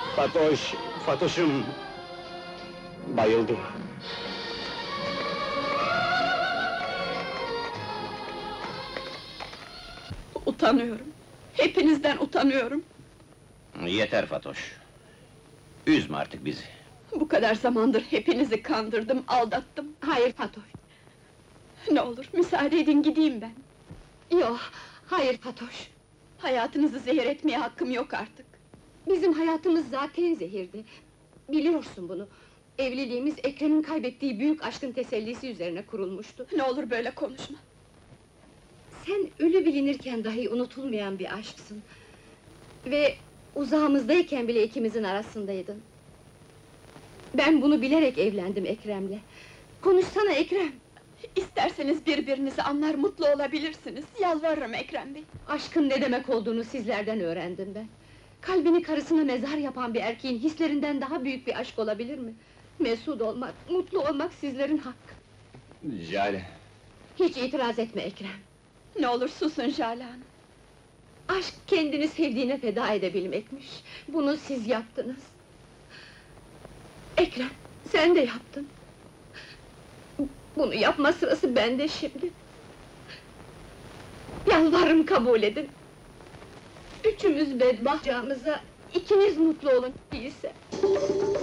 Fatoş, Fatoş'um! Bayıldı. Utanıyorum. Hepinizden utanıyorum. Yeter Fatoş! Üzme artık bizi! Bu kadar zamandır hepinizi kandırdım, aldattım. Hayır Fatoş. Ne olur, müsaade edin gideyim ben. Yok, hayır Fatoş. Hayatınızı zehir etmeye hakkım yok artık. Bizim hayatımız zaten zehirdi. Biliyorsun bunu. Evliliğimiz Ekrem'in kaybettiği büyük aşkın tesellisi üzerine kurulmuştu. Ne olur böyle konuşma. Sen ölü bilinirken dahi unutulmayan bir aşksın. Ve uzağımızdayken bile ikimizin arasındaydın. Ben bunu bilerek evlendim Ekrem'le. Konuşsana Ekrem! İsterseniz birbirinizi anlar, mutlu olabilirsiniz. Yalvarırım Ekrem Bey. Aşkın ne demek olduğunu sizlerden öğrendim ben. Kalbini karısına mezar yapan bir erkeğin hislerinden daha büyük bir aşk olabilir mi? Mesut olmak, mutlu olmak sizlerin hakkı. Jale! Hiç itiraz etme Ekrem. Ne olur susun Jale Hanım. Aşk kendini sevdiğine feda edebilmekmiş. Bunu siz yaptınız. Ekrem, sen de yaptın. Bunu yapma sırası bende şimdi. Yalvarırım kabul edin. Üçümüz bedbahtçağımıza ikiniz mutlu olun değilse.